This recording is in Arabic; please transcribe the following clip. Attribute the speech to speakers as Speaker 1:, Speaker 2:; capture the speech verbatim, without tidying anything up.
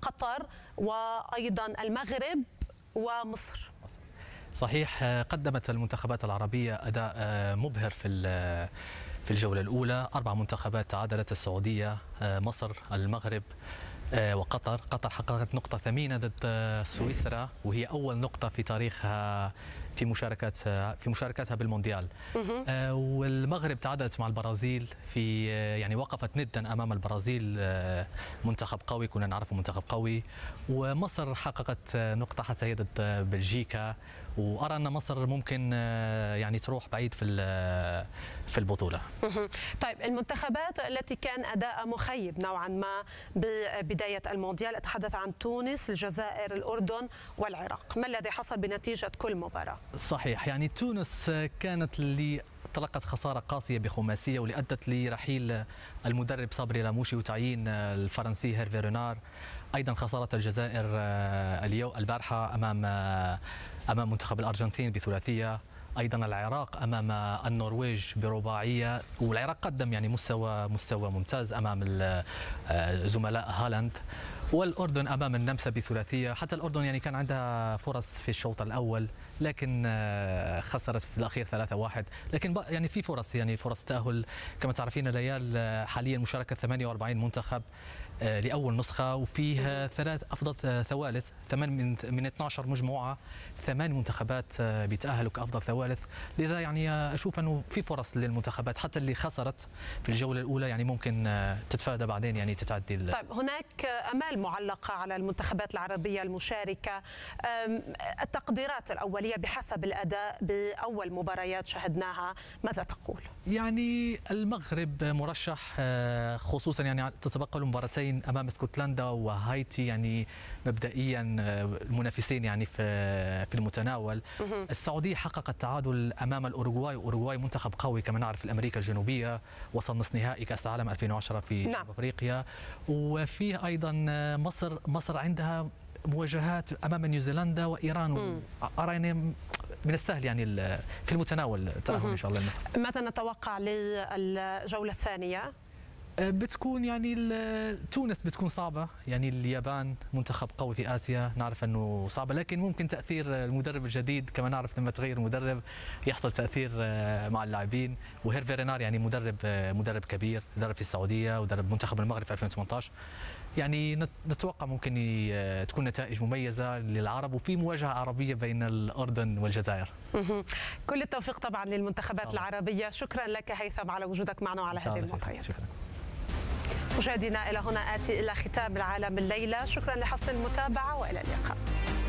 Speaker 1: قطر وأيضا المغرب ومصر.
Speaker 2: صحيح، قدمت المنتخبات العربية أداء مبهر في في الجولة الأولى. أربع منتخبات تعادلت: السعودية، مصر، المغرب وقطر. قطر حققت نقطة ثمينة ضد سويسرا، وهي أول نقطة في تاريخها في مشاركات في مشاركتها بالمونديال. والمغرب تعادلت مع البرازيل في يعني وقفت ندا امام البرازيل، منتخب قوي كنا نعرفه منتخب قوي. ومصر حققت نقطة حتى هي ضد بلجيكا، وارى ان مصر ممكن يعني تروح بعيد في في البطولة.
Speaker 1: طيب، المنتخبات التي كان اداء مخيب نوعا ما ببداية المونديال، اتحدث عن تونس، الجزائر، الاردن والعراق. ما الذي حصل بنتيجة كل مباراة؟
Speaker 2: صحيح، يعني تونس كانت اللي تلقت خسارة قاسية بخماسية، واللي أدت لرحيل المدرب صبري لاموشي وتعيين الفرنسي هيرفي رينار. أيضا خسارة الجزائر اليوم البارحة أمام أمام منتخب الأرجنتين بثلاثية. أيضا العراق أمام النرويج برباعية، والعراق قدم يعني مستوى مستوى ممتاز أمام زملاء هالاند. والأردن أمام النمسا بثلاثية. حتى الأردن يعني كان عندها فرص في الشوط الأول، لكن خسرت في الأخير ثلاثة واحد. لكن يعني في فرص يعني فرص تأهل. كما تعرفين ريال حاليا مشاركة ثمانية وأربعين منتخب لأول نسخة، وفيها ثلاث أفضل ثوالث، ثمان من من اثنتي عشرة مجموعة، ثمان منتخبات بيتأهلوا كأفضل ثوالث. لذا يعني أشوف أنه في فرص للمنتخبات حتى اللي خسرت في الجولة الأولى، يعني ممكن تتفادى بعدين يعني تتعدي.
Speaker 1: طيب، هناك أمال معلقة على المنتخبات العربية المشاركة. التقديرات الأولية بحسب الأداء بأول مباريات شاهدناها، ماذا تقول؟
Speaker 2: يعني المغرب مرشح، خصوصا يعني تتبقى له مباراتين امام اسكتلندا وهايتي، يعني مبدئيا المنافسين يعني في في المتناول. السعوديه حققت تعادل امام الاوروغواي، واوروغواي منتخب قوي كما نعرف، الامريكا الجنوبيه وصل نصف نهائي كاس العالم ألفين وعشرة في
Speaker 1: نعم.
Speaker 2: افريقيا. وفيه ايضا مصر مصر عندها مواجهات امام نيوزيلندا وايران، ارى يعني من السهل يعني في المتناول التاهل ان شاء الله لمصر.
Speaker 1: ماذا نتوقع للجوله الثانيه؟
Speaker 2: بتكون يعني تونس بتكون صعبة، يعني اليابان منتخب قوي في آسيا، نعرف أنه صعبة، لكن ممكن تأثير المدرب الجديد، كما نعرف لما تغير مدرب يحصل تأثير مع اللاعبين. وهيرفي رينار يعني مدرب مدرب كبير، درب في السعودية ودرب منتخب المغرب في ألفين وثمانية عشر. يعني نتوقع ممكن تكون نتائج مميزة للعرب، وفي مواجهة عربية بين الأردن والجزائر.
Speaker 1: كل التوفيق طبعا للمنتخبات طبعا. العربية. شكرا لك هيثم على وجودك معنا وعلى هذه المعطيات. مشاهدينا، إلى هنا آتي إلى ختام العالم الليلة. شكرا لحسن المتابعة وإلى اللقاء.